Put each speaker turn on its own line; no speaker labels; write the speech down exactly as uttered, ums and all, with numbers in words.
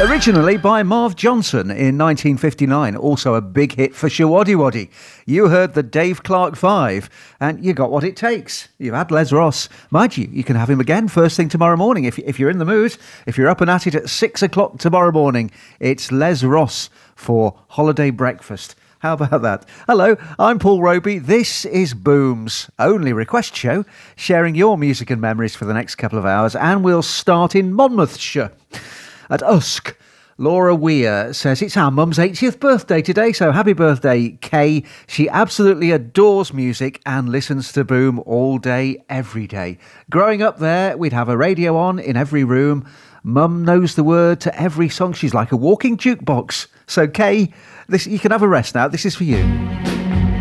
Originally by Marv Johnson in nineteen fifty-nine, also a big hit for Showaddywaddy. You heard the Dave Clark Five, and you got what it takes. You've had Les Ross. Mind you, you can have him again first thing tomorrow morning if, if you're in the mood. If you're up and at it at six o'clock tomorrow morning, it's Les Ross for Holiday Breakfast. How about that? Hello, I'm Paul Roby. This is Boom's only request show, sharing your music and memories for the next couple of hours, and we'll start in Monmouthshire. At Usk, Laura Weir says it's our mum's eightieth birthday today, so happy birthday, Kay. She absolutely adores music and listens to Boom all day, every day. Growing up there, we'd have a radio on in every room. Mum knows the word to every song. She's like a walking jukebox. So, Kay, this, you can have a rest now. This is for you.